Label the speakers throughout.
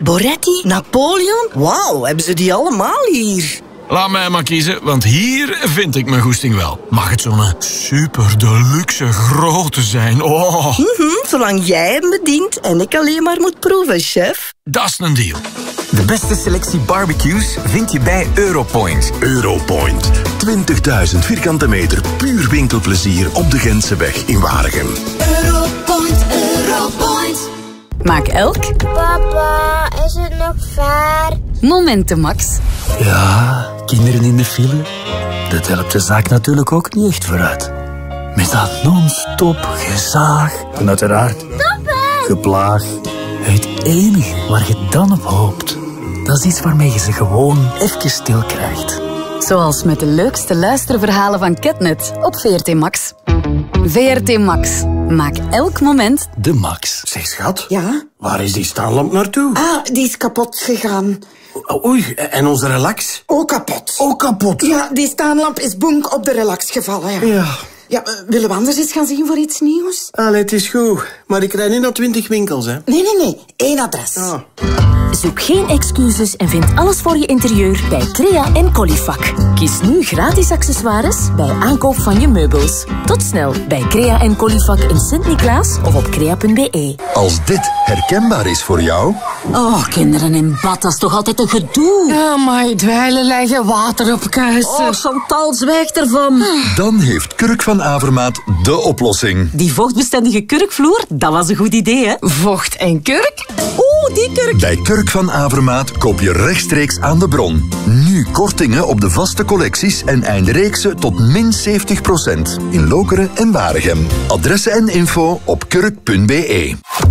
Speaker 1: Boretti, Napoleon. Wauw, hebben ze die allemaal hier?
Speaker 2: Laat mij maar kiezen, want hier vind ik mijn goesting wel. Mag het zo'n super deluxe grote zijn? Oh.
Speaker 1: Zolang jij hem bedient en ik alleen maar moet proeven, chef.
Speaker 2: Dat is een deal.
Speaker 3: De beste selectie barbecues vind je bij Europoint.
Speaker 4: Europoint. 20.000 vierkante meter puur winkelplezier op de Gentseweg in Waregem.
Speaker 5: Europoint, Europoint.
Speaker 6: Maak elk...
Speaker 7: Papa, is het nog ver?
Speaker 6: Momenten, Max.
Speaker 8: Ja, kinderen in de file. Dat helpt de zaak natuurlijk ook niet echt vooruit. Met dat non-stop gezaag. En uiteraard geplaag. Het enige waar je dan op hoopt, dat is iets waarmee je ze gewoon even stil krijgt.
Speaker 6: Zoals met de leukste luisterverhalen van Catnet op VRT Max. VRT Max. Maak elk moment
Speaker 8: de max.
Speaker 9: Zeg, schat.
Speaker 10: Ja?
Speaker 9: Waar is die staanlamp naartoe?
Speaker 10: Ah, die is kapot gegaan.
Speaker 9: Oei, en onze relax?
Speaker 10: Ook kapot.
Speaker 9: Ook kapot?
Speaker 10: Ja, die staanlamp is bonk op de relax gevallen. Ja. Ja, willen we anders eens gaan zien voor iets nieuws?
Speaker 9: Allee, het is goed. Maar ik rijd niet naar 20 winkels, hè?
Speaker 10: Nee. 1 adres.
Speaker 9: Ah.
Speaker 11: Zoek geen excuses en vind alles voor je interieur bij Crea en Colifac. Kies nu gratis accessoires bij aankoop van je meubels. Tot snel bij Crea en Colifac in Sint-Niklaas of op crea.be.
Speaker 4: Als dit herkenbaar is voor jou...
Speaker 11: Oh, kinderen in bad, dat is toch altijd een gedoe?
Speaker 12: Ja, maar dweilen leggen water op kuisen.
Speaker 11: Oh, Chantal, zwijg ervan.
Speaker 4: Dan heeft Kurk van Avermaat de oplossing.
Speaker 11: Die vochtbestendige kurkvloer, dat was een goed idee, hè?
Speaker 12: Vocht en kurk?
Speaker 11: Oeh, die kurk.
Speaker 4: Bij Kurk van Avermaat koop je rechtstreeks aan de bron. Nu kortingen op de vaste collecties en eindreeksen tot min 70%. In Lokeren en Waregem. Adressen en info op kurk.be.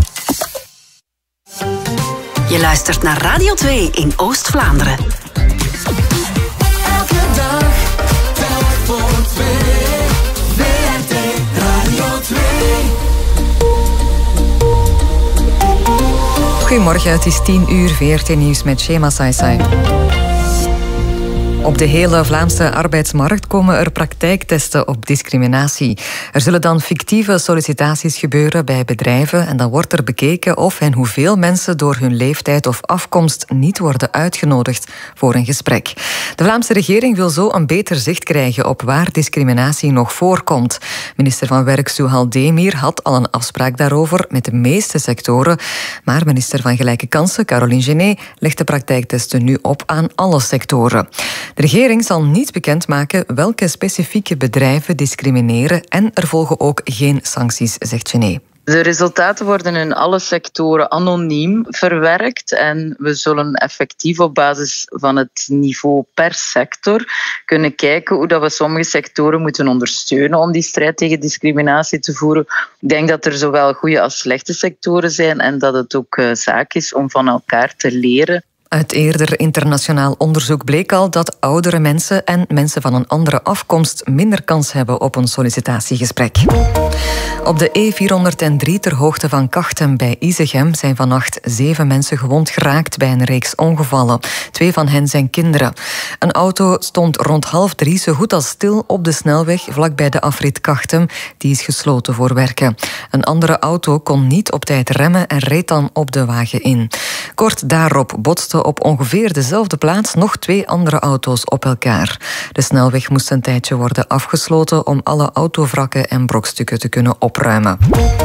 Speaker 6: Je luistert naar Radio 2 in Oost-Vlaanderen.
Speaker 5: Elke dag, telk voor 2. VRT Radio 2.
Speaker 13: Goedemorgen, het is 10 uur, VRT Nieuws met Shema Saisai. Op de hele Vlaamse arbeidsmarkt komen er praktijktesten op discriminatie. Er zullen dan fictieve sollicitaties gebeuren bij bedrijven en dan wordt er bekeken of en hoeveel mensen door hun leeftijd of afkomst niet worden uitgenodigd voor een gesprek. De Vlaamse regering wil zo een beter zicht krijgen op waar discriminatie nog voorkomt. Minister van Werk Suhal Demir had al een afspraak daarover met de meeste sectoren, maar minister van Gelijke Kansen, Caroline Genet, legt de praktijktesten nu op aan alle sectoren. De regering zal niet bekendmaken welke specifieke bedrijven discrimineren en er volgen ook geen sancties, zegt Genet.
Speaker 14: De resultaten worden in alle sectoren anoniem verwerkt en we zullen effectief op basis van het niveau per sector kunnen kijken hoe dat we sommige sectoren moeten ondersteunen om die strijd tegen discriminatie te voeren. Ik denk dat er zowel goede als slechte sectoren zijn en dat het ook zaak is om van elkaar te leren.
Speaker 13: Uit eerder internationaal onderzoek bleek al dat oudere mensen en mensen van een andere afkomst minder kans hebben op een sollicitatiegesprek. Op de E403 ter hoogte van Kachtem bij Isegem zijn vannacht 7 mensen gewond geraakt bij een reeks ongevallen. 2 van hen zijn kinderen. Een auto stond rond 2:30 zo goed als stil op de snelweg vlakbij de afrit Kachtem. Die is gesloten voor werken. Een andere auto kon niet op tijd remmen en reed dan op de wagen in. Kort daarop botsten op ongeveer dezelfde plaats nog 2 andere auto's op elkaar. De snelweg moest een tijdje worden afgesloten om alle autovrakken en brokstukken te kunnen opruimen.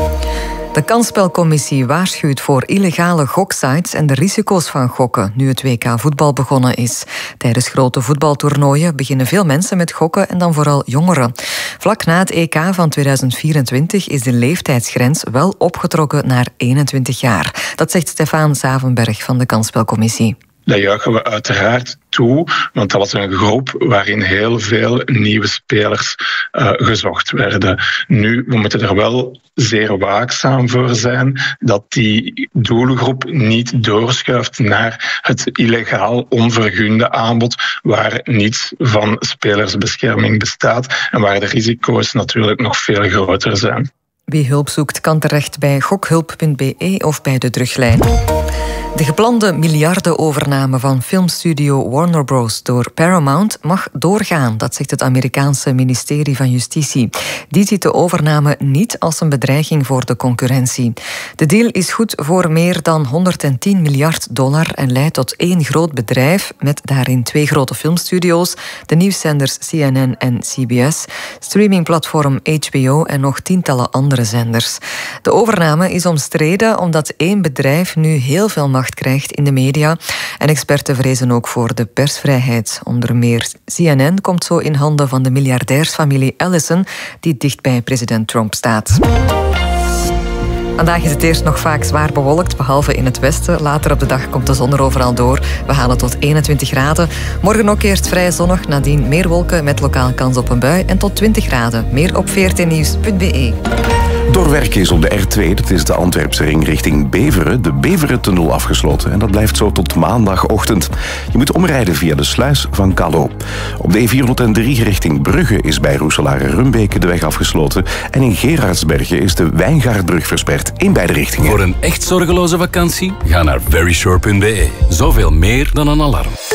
Speaker 13: De Kansspelcommissie waarschuwt voor illegale goksites en de risico's van gokken nu het WK voetbal begonnen is. Tijdens grote voetbaltoernooien beginnen veel mensen met gokken en dan vooral jongeren. Vlak na het EK van 2024 is de leeftijdsgrens wel opgetrokken naar 21 jaar. Dat zegt Stefan Zavenberg van de Kansspelcommissie.
Speaker 15: Dat juichen we uiteraard toe, want dat was een groep waarin heel veel nieuwe spelers gezocht werden. Nu, we moeten er wel zeer waakzaam voor zijn dat die doelgroep niet doorschuift naar het illegaal onvergunde aanbod, waar niets van spelersbescherming bestaat en waar de risico's natuurlijk nog veel groter zijn.
Speaker 13: Wie hulp zoekt kan terecht bij gokhulp.be of bij de teruglijn. De geplande miljardenovername van filmstudio Warner Bros. Door Paramount mag doorgaan, dat zegt het Amerikaanse ministerie van Justitie. Die ziet de overname niet als een bedreiging voor de concurrentie. De deal is goed voor meer dan $110 miljard en leidt tot één groot bedrijf met daarin 2 grote filmstudio's, de nieuwszenders CNN en CBS, streamingplatform HBO en nog tientallen andere zenders. De overname is omstreden omdat één bedrijf nu heel veel macht krijgt in de media. En experten vrezen ook voor de persvrijheid. Onder meer CNN komt zo in handen van de miljardairsfamilie Ellison, die dicht bij president Trump staat. Vandaag is het eerst nog vaak zwaar bewolkt, behalve in het westen. Later op de dag komt de zon er overal door. We halen tot 21 graden. Morgen ook eerst vrij zonnig, nadien meer wolken met lokaal kans op een bui en tot 20 graden. Meer op vrtnieuws.be.
Speaker 16: Doorwerken is op de R2, dat is de Antwerpse ring richting Beveren, de Beverentunnel afgesloten. En dat blijft zo tot maandagochtend. Je moet omrijden via de sluis van Callo. Op de E403 richting Brugge is bij Roeselare-Rumbeke de weg afgesloten. En in Gerardsbergen is de Wijngaardbrug versperd in beide richtingen.
Speaker 17: Voor een echt zorgeloze vakantie, ga naar verysure.be. Zoveel meer dan een alarm.